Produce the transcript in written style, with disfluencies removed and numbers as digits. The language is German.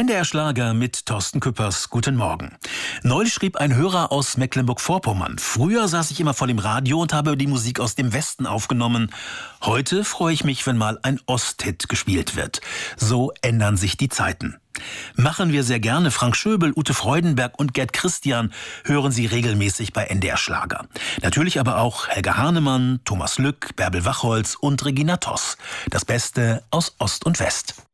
NDR Schlager mit Thorsten Küppers. Guten Morgen. Neulich schrieb ein Hörer aus Mecklenburg-Vorpommern: Früher saß ich immer vor dem Radio und habe die Musik aus dem Westen aufgenommen. Heute freue ich mich, wenn mal ein Osthit gespielt wird. So ändern sich die Zeiten. Machen wir sehr gerne. Frank Schöbel, Ute Freudenberg und Gerd Christian hören Sie regelmäßig bei NDR Schlager. Natürlich aber auch Helga Harnemann, Thomas Lück, Bärbel Wachholz und Regina Toss. Das Beste aus Ost und West.